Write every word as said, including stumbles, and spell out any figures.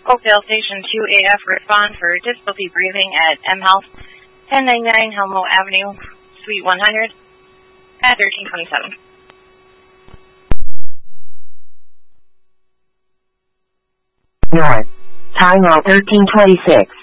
Oakdale Station two A F, respond for difficulty breathing at M Health, ten ninety-nine Helmo Avenue, Suite one hundred, at thirteen twenty-seven. North. Time now thirteen twenty-six.